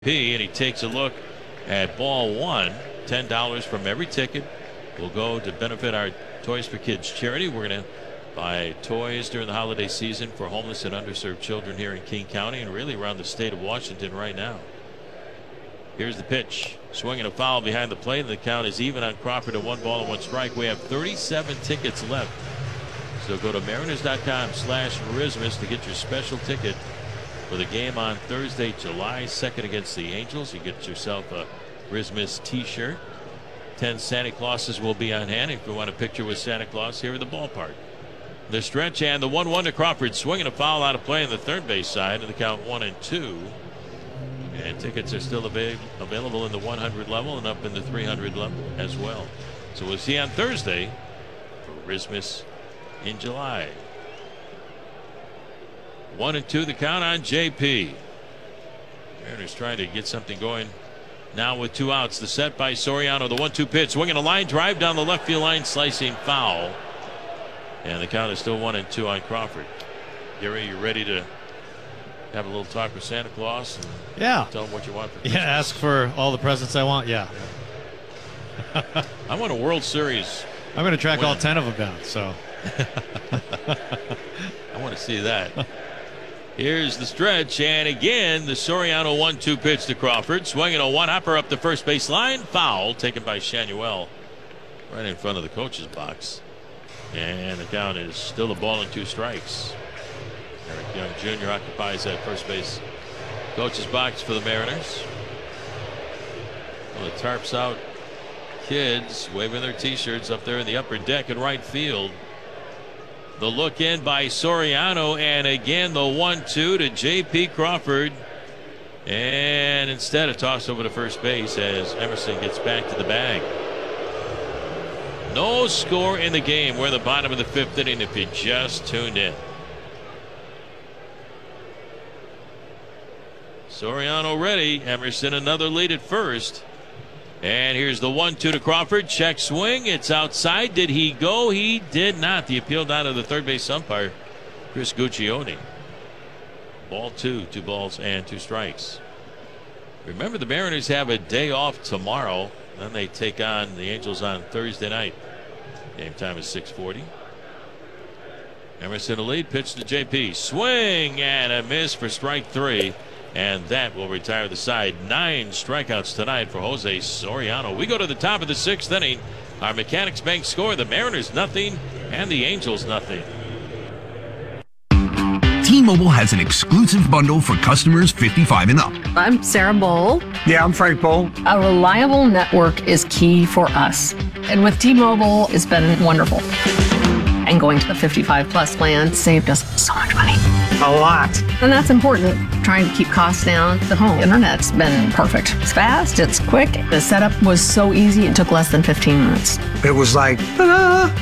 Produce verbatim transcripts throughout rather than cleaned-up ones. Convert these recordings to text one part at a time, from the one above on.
P, and he takes a look at ball one. ten dollars from every ticket will go to benefit our Toys for Kids charity. We're going to buy toys during the holiday season for homeless and underserved children here in King County and really around the state of Washington right now. Here's the pitch. Swinging a foul behind the plate, and the count is even on Crawford at one ball and one strike. We have thirty-seven tickets left. So go to mariners dot com slash Marismas to get your special ticket for the game on Thursday, July second against the Angels. You get yourself a Marismas t-shirt. ten Santa Clauses will be on hand if you want a picture with Santa Claus here at the ballpark. The stretch and the one one to Crawford, swinging a foul out of play on the third base side, and the count one and two. And tickets are still avail available in the one hundred level and up in the three hundred level as well. So we'll see you on Thursday for Marismas in July. One and two the count on J P. Mariners trying to get something going now with two outs. The set by Soriano, the one two pitch, swinging a line drive down the left field line, slicing foul. And the count is still one and two on Crawford. Gary, you ready to have a little talk with Santa Claus? And yeah. Tell him what you want for Christmas? Yeah, ask for all the presents I want. Yeah. yeah. I want a World Series. I'm going to track win. all ten of them down. So. I want to see that. Here's the stretch, and again the Soriano one two pitch to Crawford, swinging a one-hopper up the first base line, foul taken by Shanuel right in front of the coach's box, and the count is still a ball and two strikes. Eric Young Junior occupies that first base coach's box for the Mariners. Well, the tarps out kids waving their t-shirts up there in the upper deck in right field. The look in by Soriano, and again the one two to J P Crawford, and instead a toss over to first base as Emerson gets back to the bag. No score in the game. We're in the bottom of the fifth inning if you just tuned in. Soriano ready. Emerson another lead at first. And here's the one two to Crawford. Check swing. It's outside. Did he go? He did not. The appeal down to the third base umpire, Chris Guccione. Ball two. Two balls and two strikes. Remember, the Mariners have a day off tomorrow. Then they take on the Angels on Thursday night. Game time is six forty. Emerson a lead. Pitch to J P. Swing and a miss for strike three. And that will retire the side. Nine strikeouts tonight for Jose Soriano. We go to the top of the sixth inning. Our Mechanics Bank score: the Mariners nothing and the Angels nothing. T-Mobile has an exclusive bundle for customers fifty-five and up. I'm Sarah Bowl. Yeah, I'm Frank Bowl. A reliable network is key for us. And with T-Mobile, it's been wonderful. And going to the fifty-five plus plan saved us so much money. A lot. And that's important. Trying to keep costs down. The home internet's been perfect. It's fast, it's quick. The setup was so easy, it took less than fifteen minutes. It was like, ta-da!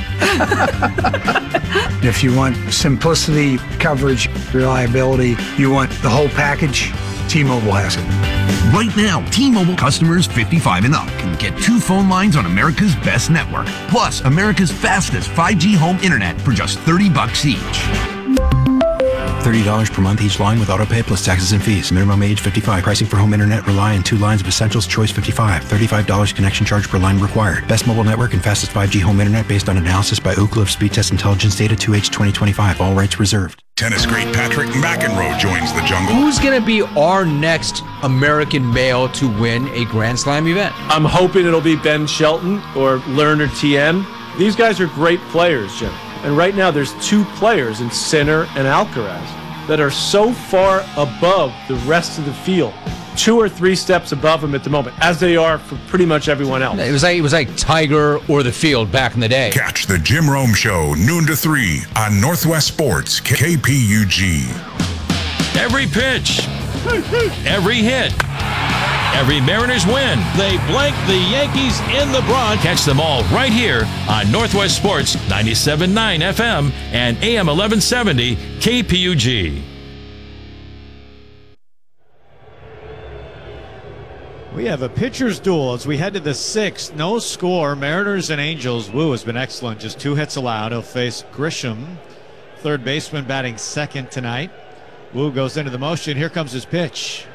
If you want simplicity, coverage, reliability, you want the whole package, T-Mobile has it. Right now, T-Mobile customers fifty-five and up can get two phone lines on America's best network, plus America's fastest five G home internet for just thirty bucks each. thirty dollars per month each line with autopay plus taxes and fees. Minimum age fifty-five. Pricing for home internet rely on two lines of Essentials Choice fifty-five. thirty-five dollars connection charge per line required. Best mobile network and fastest five G home internet based on analysis by Ookla of Speed Test Intelligence Data two H twenty twenty-five. All rights reserved. Tennis great Patrick McEnroe joins the jungle. Who's going to be our next American male to win a Grand Slam event? I'm hoping it'll be Ben Shelton or Lerner T M. These guys are great players, Jim. And right now there's two players in Sinner and Alcaraz that are so far above the rest of the field, two or three steps above them at the moment, as they are for pretty much everyone else. It was like it was like Tiger or the field back in the day. Catch the Jim Rome Show noon to three on Northwest Sports K P U G. Every pitch, every hit, every Mariners win. They blank the Yankees in the Bronx. Catch them all right here on Northwest Sports ninety-seven point nine F M and A M eleven seventy K P U G. We have a pitcher's duel as we head to the sixth. No score. Mariners and Angels. Wu has been excellent. Just two hits allowed. He'll face Grisham, third baseman, batting second tonight. Wu goes into the motion. Here comes his pitch.